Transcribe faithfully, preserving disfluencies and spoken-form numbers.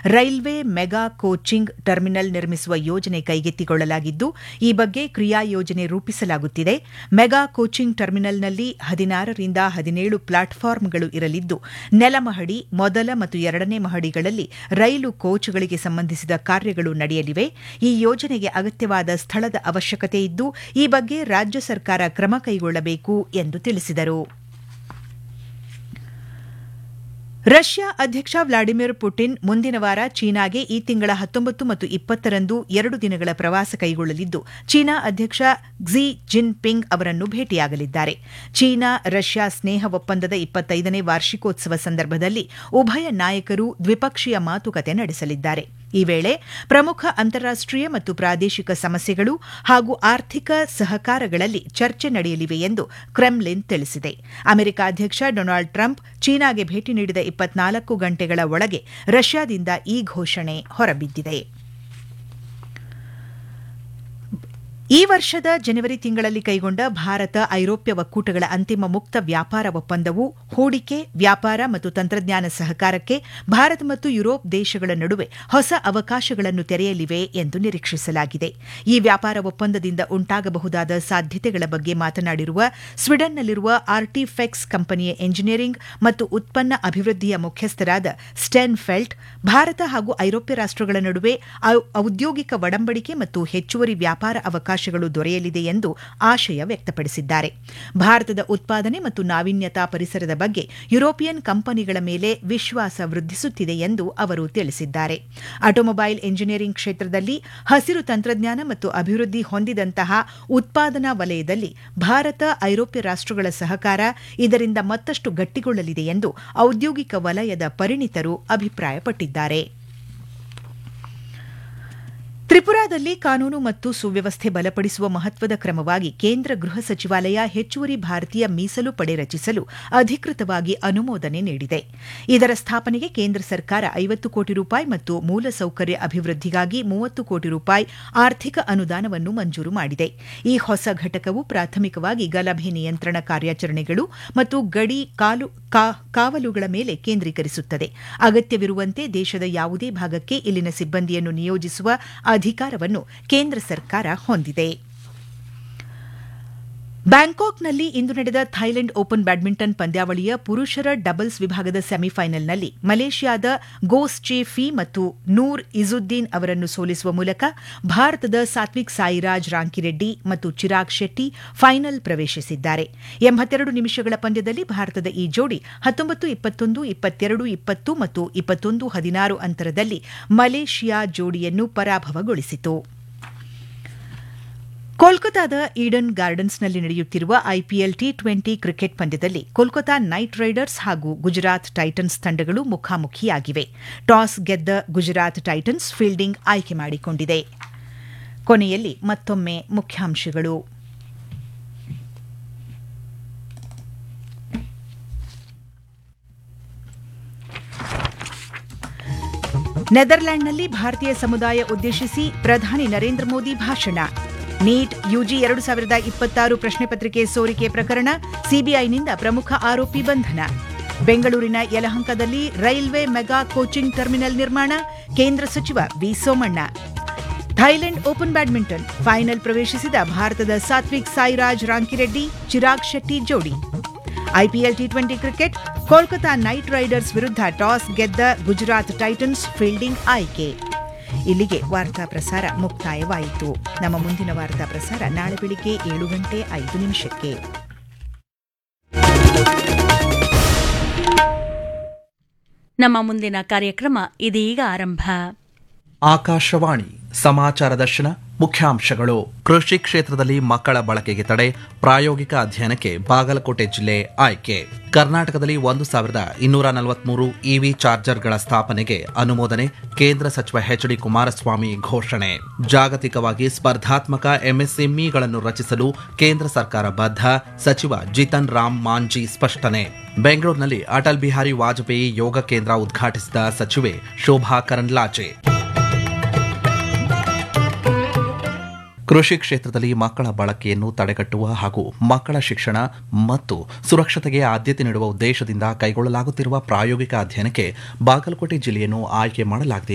Railway mega coaching terminal ನಿರ್ಮಿಸುವ ಯೋಜನೆ ಕೈಗೆತ್ತಿಕೊಳ್ಳಲಾಗಿದ್ದು ಈ ಬಗ್ಗೆ ಕ್ರಿಯಾ ಯೋಜನೆ ರೂಪಿಸಲಾಗುತ್ತಿದೆ. ಮೆಗಾ ಕೋಚಿಂಗ್ ಟರ್ಮಿನಲ್ನಲ್ಲಿ ಹದಿನಾರರಿಂದ ಹದಿನೇಳು ಪ್ಲಾಟ್ಫಾರ್ಮ್ಗಳು ಇರಲಿದ್ದು ನೆಲಮಹಡಿ, ಮೊದಲ ಮತ್ತು ಎರಡನೇ ಮಹಡಿಗಳಲ್ಲಿ ರೈಲು ಕೋಚ್ಗಳಿಗೆ ಸಂಬಂಧಿಸಿದ ಕಾರ್ಯಗಳು ನಡೆಯಲಿವೆ. ಈ ಯೋಜನೆಗೆ ಅಗತ್ಯವಾದ ಸ್ಥಳದ ಅವಶ್ಯಕತೆ ಇದ್ದು ಈ ಬಗ್ಗೆ ರಾಜ್ಯ ಸರ್ಕಾರ ಕ್ರಮ ಕೈಗೊಳ್ಳಬೇಕು ಎಂದು ತಿಳಿಸಿದರು. ರಷ್ಯಾ ಅಧ್ಯಕ್ಷ ವ್ಲಾಡಿಮಿರ್ ಪುಟಿನ್ ಮುಂದಿನ ವಾರ ಚೀನಾಗೆ ಈ ತಿಂಗಳ ಹತ್ತೊಂಬತ್ತು ಮತ್ತು ಇಪ್ಪತ್ತರಂದು ಎರಡು ದಿನಗಳ ಪ್ರವಾಸ ಕೈಗೊಳ್ಳಲಿದ್ದು ಚೀನಾ ಅಧ್ಯಕ್ಷ ಕ್ಸಿ ಜಿನ್ಪಿಂಗ್ ಅವರನ್ನು ಭೇಟಿಯಾಗಲಿದ್ದಾರೆ. ಚೀನಾ ರಷ್ಯಾ ಸ್ನೇಹ ಒಪ್ಪಂದದ ಇಪ್ಪತ್ತೈದನೇ ವಾರ್ಷಿಕೋತ್ಸವ ಸಂದರ್ಭದಲ್ಲಿ ಉಭಯ ನಾಯಕರು ದ್ವಿಪಕ್ಷೀಯ ಮಾತುಕತೆ ನಡೆಸಲಿದ್ದಾರೆ. ಈ ವೇಳೆ ಪ್ರಮುಖ ಅಂತಾರಾಷ್ಟೀಯ ಮತ್ತು ಪ್ರಾದೇಶಿಕ ಸಮಸ್ಯೆಗಳು ಹಾಗೂ ಆರ್ಥಿಕ ಸಹಕಾರಗಳಲ್ಲಿ ಚರ್ಚೆ ನಡೆಯಲಿವೆ ಎಂದು ಕ್ರೆಮ್ಲಿನ್ ತಿಳಿಸಿದೆ. ಅಮೆರಿಕ ಅಧ್ಯಕ್ಷ ಡೊನಾಲ್ಡ್ ಟ್ರಂಪ್ ಚೀನಾಗೆ ಭೇಟಿ ನೀಡಿದ ಇಪ್ಪತ್ನಾಲ್ಕು ಗಂಟೆಗಳ ಒಳಗೆ ರಷ್ಯಾದಿಂದ ಈ ಘೋಷಣೆ ಹೊರಬಿದ್ದಿದೆ. ಈ ವರ್ಷದ ಜನವರಿ ತಿಂಗಳಲ್ಲಿ ಕೈಗೊಂಡ ಭಾರತ ಐರೋಪ್ಯ ಒಕ್ಕೂಟಗಳ ಅಂತಿಮ ಮುಕ್ತ ವ್ಯಾಪಾರ ಒಪ್ಪಂದವು ಹೂಡಿಕೆ, ವ್ಯಾಪಾರ ಮತ್ತು ತಂತ್ರಜ್ಞಾನ ಸಹಕಾರಕ್ಕೆ ಭಾರತ ಮತ್ತು ಯುರೋಪ್ ದೇಶಗಳ ನಡುವೆ ಹೊಸ ಅವಕಾಶಗಳನ್ನು ತೆರೆಯಲಿವೆ ಎಂದು ನಿರೀಕ್ಷಿಸಲಾಗಿದೆ. ಈ ವ್ಯಾಪಾರ ಒಪ್ಪಂದದಿಂದ ಉಂಟಾಗಬಹುದಾದ ಸಾಧ್ಯತೆಗಳ ಬಗ್ಗೆ ಮಾತನಾಡಿರುವ ಸ್ವೀಡನ್ನಲ್ಲಿರುವ ಆರ್ಟಿಫೆಕ್ಸ್ ಕಂಪನಿಯ ಎಂಜಿನಿಯರಿಂಗ್ ಮತ್ತು ಉತ್ಪನ್ನ ಅಭಿವೃದ್ಧಿಯ ಮುಖ್ಯಸ್ಥರಾದ ಸ್ಟೆನ್ ಫೆಲ್ಟ್, ಭಾರತ ಹಾಗೂ ಐರೋಪ್ಯ ರಾಷ್ಟಗಳ ನಡುವೆ ಔದ್ಯೋಗಿಕ ಒಡಂಬಡಿಕೆ ಮತ್ತು ಹೆಚ್ಚುವರಿ ವ್ಯಾಪಾರ ಅವಕಾಶ ದೊರೆಯಲಿದೆ ಎಂದು ಆಶಯ ವ್ಯಕ್ತಪಡಿಸಿದ್ದಾರೆ. ಭಾರತದ ಉತ್ಪಾದನೆ ಮತ್ತು ನಾವೀನ್ಯತಾ ಪರಿಸರದ ಬಗ್ಗೆ ಯುರೋಪಿಯನ್ ಕಂಪನಿಗಳ ಮೇಲೆ ವಿಶ್ವಾಸ ವೃದ್ಧಿಸುತ್ತಿದೆ ಎಂದು ಅವರು ತಿಳಿಸಿದ್ದಾರೆ. ಆಟೋಮೊಬೈಲ್ ಎಂಜಿನಿಯರಿಂಗ್ ಕ್ಷೇತ್ರದಲ್ಲಿ ಹಸಿರು ತಂತ್ರಜ್ಞಾನ ಮತ್ತು ಅಭಿವೃದ್ಧಿ ಹೊಂದಿದಂತಹ ಉತ್ಪಾದನಾ ವಲಯದಲ್ಲಿ ಭಾರತ ಐರೋಪ್ಯ ರಾಷ್ಟಗಳ ಸಹಕಾರ ಇದರಿಂದ ಮತ್ತಷ್ಟು ಗಟ್ಟಿಗೊಳ್ಳಲಿದೆ ಎಂದು ಔದ್ಯೋಗಿಕ ವಲಯದ ಪರಿಣಿತರು ಅಭಿಪ್ರಾಯಪಟ್ಟಿದ್ದಾರೆ. ತ್ರಿಪುರಾದಲ್ಲಿ ಕಾನೂನು ಮತ್ತು ಸುವ್ಯವಸ್ಥೆ ಬಲಪಡಿಸುವ ಮಹತ್ವದ ಕ್ರಮವಾಗಿ ಕೇಂದ್ರ ಗೃಹ ಸಚಿವಾಲಯ ಹೆಚ್ಚುವರಿ ಭಾರತೀಯ ಮೀಸಲು ಪಡೆ ರಚಿಸಲು ಅಧಿಕೃತವಾಗಿ ಅನುಮೋದನೆ ನೀಡಿದೆ. ಇದರ ಸ್ಥಾಪನೆಗೆ ಕೇಂದ್ರ ಸರ್ಕಾರ ಐವತ್ತು ಕೋಟಿ ರೂಪಾಯಿ ಮತ್ತು ಮೂಲಸೌಕರ್ಯ ಅಭಿವೃದ್ಧಿಗಾಗಿ ಮೂವತ್ತು ಕೋಟಿ ರೂಪಾಯಿ ಆರ್ಥಿಕ ಅನುದಾನವನ್ನು ಮಂಜೂರು ಮಾಡಿದೆ. ಈ ಹೊಸ ಘಟಕವು ಪ್ರಾಥಮಿಕವಾಗಿ ಗಲಭೆ ನಿಯಂತ್ರಣ ಕಾರ್ಯಾಚರಣೆಗಳು ಮತ್ತು ಗಡಿ ಕಾಲು ಕಾವಲುಗಳ ಮೇಲೆ ಕೇಂದ್ರೀಕರಿಸುತ್ತದೆ. ಅಗತ್ಯವಿರುವಂತೆ ದೇಶದ ಯಾವುದೇ ಭಾಗಕ್ಕೆ ಇಲ್ಲಿನ ಸಿಬ್ಬಂದಿಯನ್ನು ನಿಯೋಜಿಸುವ ಅಧಿಕಾರವನ್ನು ಕೇಂದ್ರ ಸರ್ಕಾರ ಹೊಂದಿದೆ. ಬ್ಯಾಂಕಾಕ್ನಲ್ಲಿ ಇಂದು ನಡೆದ ಥೈಲೆಂಡ್ ಓಪನ್ ಬ್ಯಾಡ್ಮಿಂಟನ್ ಪಂದ್ಯಾವಳಿಯ ಪುರುಷರ ಡಬಲ್ಸ್ ವಿಭಾಗದ ಸೆಮಿಫೈನಲ್ನಲ್ಲಿ ಮಲೇಷ್ಯಾದ ಗೋಸ್ಚೆ ಫಿ ಮತ್ತು ನೂರ್ ಇಜುದ್ದೀನ್ ಅವರನ್ನು ಸೋಲಿಸುವ ಮೂಲಕ ಭಾರತದ ಸಾತ್ವಿಕ್ ಸಾಯಿರಾಜ್ ರಾಂಕಿರೆಡ್ಡಿ ಮತ್ತು ಚಿರಾಗ್ ಶೆಟ್ಟಿ ಫೈನಲ್ ಪ್ರವೇಶಿಸಿದ್ದಾರೆ. ಎಂಬತ್ತೆರಡು ನಿಮಿಷಗಳ ಪಂದ್ಯದಲ್ಲಿ ಭಾರತದ ಈ ಜೋಡಿ ಹತ್ತೊಂಬತ್ತು ಇಪ್ಪತ್ತೊಂದು, ಇಪ್ಪತ್ತೆರಡು ಇಪ್ಪತ್ತು ಮತ್ತು ಇಪ್ಪತ್ತೊಂದು ಹದಿನಾರು ಅಂತರದಲ್ಲಿ ಮಲೇಷಿಯಾ ಜೋಡಿಯನ್ನು ಪರಾಭವಗೊಳಿಸಿತು. ಕೋಲ್ಕತಾದ ಈಡನ್ ಗಾರ್ಡನ್ಸ್ನಲ್ಲಿ ನಡೆಯುತ್ತಿರುವ ಐಪಿಎಲ್ ಟಿ ಟ್ವೆಂಟಿ ಕ್ರಿಕೆಟ್ ಪಂದ್ಯದಲ್ಲಿ ಕೋಲ್ಕತಾ ನೈಟ್ ರೈಡರ್ಸ್ ಹಾಗೂ ಗುಜರಾತ್ ಟೈಟನ್ಸ್ ತಂಡಗಳು ಮುಖಾಮುಖಿಯಾಗಿವೆ. ಟಾಸ್ ಗೆದ್ದ ಗುಜರಾತ್ ಟೈಟನ್ಸ್ ಫೀಲ್ಡಿಂಗ್ ಆಯ್ಕೆ ಮಾಡಿಕೊಂಡಿದೆ. ಕೊನೆಯಲ್ಲಿ ಮತ್ತೊಮ್ಮೆ ಮುಖ್ಯಾಂಶಗಳು. ನೆದರ್ಲ್ಯಾಂಡ್ನಲ್ಲಿ ಭಾರತೀಯ ಸಮುದಾಯ ಉದ್ದೇಶಿಸಿ ಪ್ರಧಾನಿ ನರೇಂದ್ರ ಮೋದಿ ಭಾಷಣ. ನೀಟ್ ಯುಜಿ ಎರಡು ಸಾವಿರದ ಇಪ್ಪತ್ತಾರು ಪ್ರಶ್ನೆ ಪತ್ರಿಕೆ ಸೋರಿಕೆ ಪ್ರಕರಣ, ಸಿಬಿಐನಿಂದ ಪ್ರಮುಖ ಆರೋಪಿ ಬಂಧನ. ಬೆಂಗಳೂರಿನ ಯಲಹಂಕದಲ್ಲಿ ರೈಲ್ವೆ ಮೆಗಾ ಕೋಚಿಂಗ್ ಟರ್ಮಿನಲ್ ನಿರ್ಮಾಣ, ಕೇಂದ್ರ ಸಚಿವ V Somanna. Thailand open badminton final ಪ್ರವೇಶಿಸಿದ ಭಾರತದ ಸಾತ್ವಿಕ್ ಸಾಯಿರಾಜ್ ರಾಂಕಿರೆಡ್ಡಿ, ಚಿರಾಗ್ ಶೆಟ್ಟಿ ಜೋಡಿ. IPL T twenty cricket, Kolkata night Riders ವಿರುದ್ಧ ಟಾಸ್ ಗೆದ್ದ ಗುಜರಾತ್ ಟೈಟನ್ಸ್ ಫೀಲ್ಡಿಂಗ್ ಆಯ್ಕೆ. ಇಲ್ಲಿಗೆ ವಾರ್ತಾ ಪ್ರಸಾರ ಮುಕ್ತಾಯವಾಯಿತು. ನಮ್ಮ ಮುಂದಿನ ವಾರ್ತಾ ಪ್ರಸಾರ ನಾಳೆ ಬೆಳಿಗ್ಗೆ ಏಳು ಗಂಟೆ ಐದು ನಿಮಿಷಕ್ಕೆ. ನಮ್ಮ ಮುಂದಿನ ಕಾರ್ಯಕ್ರಮ ಇದೀಗ ಆರಂಭ. ಆಕಾಶವಾಣಿ ಸಮಾಚಾರ ದರ್ಶನ ಮುಖ್ಯಾಂಶಗಳು. ಕೃಷಿ ಕ್ಷೇತ್ರದಲ್ಲಿ ಮಕ್ಕಳ ಬಳಕೆಗೆ ತಡೆ, ಪ್ರಾಯೋಗಿಕ ಅಧ್ಯಯನಕ್ಕೆ ಬಾಗಲಕೋಟೆ ಜಿಲ್ಲೆ ಆಯ್ಕೆ. ಕರ್ನಾಟಕದಲ್ಲಿ ಒಂದು ಸಾವಿರದ ಇನ್ನೂರ ನಲವತ್ಮೂರು ಇವಿ ಚಾರ್ಜರ್ಗಳ ಸ್ಥಾಪನೆಗೆ ಅನುಮೋದನೆ, ಕೇಂದ್ರ ಸಚಿವ ಎಚ್ ಡಿ ಕುಮಾರಸ್ವಾಮಿ ಘೋಷಣೆ. ಜಾಗತಿಕವಾಗಿ ಸ್ಪರ್ಧಾತ್ಮಕ ಎಂಎಸ್ಎಂಇಗಳನ್ನು ರಚಿಸಲು ಕೇಂದ್ರ ಸರ್ಕಾರ ಬದ್ಧ, ಸಚಿವ ಜಿತನ್ ರಾಮ್ ಮಾಂಜಿ ಸ್ಪಷ್ಟನೆ. ಬೆಂಗಳೂರಿನಲ್ಲಿ ಅಟಲ್ ಬಿಹಾರಿ ವಾಜಪೇಯಿ ಯೋಗ ಕೇಂದ್ರ ಉದ್ಘಾಟಿಸಿದ ಸಚಿವೆ ಶೋಭಾ ಕರಂದ್ಲಾಜೆ. ಕೃಷಿ ಕ್ಷೇತ್ರದಲ್ಲಿ ಮಕ್ಕಳ ಬಳಕೆಯನ್ನು ತಡೆಗಟ್ಟುವ ಹಾಗೂ ಮಕ್ಕಳ ಶಿಕ್ಷಣ ಮತ್ತು ಸುರಕ್ಷತೆಗೆ ಆದ್ಯತೆ ನೀಡುವ ಉದ್ದೇಶದಿಂದ ಕೈಗೊಳ್ಳಲಾಗುತ್ತಿರುವ ಪ್ರಾಯೋಗಿಕ ಅಧ್ಯಯನಕ್ಕೆ ಬಾಗಲಕೋಟೆ ಜಿಲ್ಲೆಯನ್ನು ಆಯ್ಕೆ ಮಾಡಲಾಗಿದೆ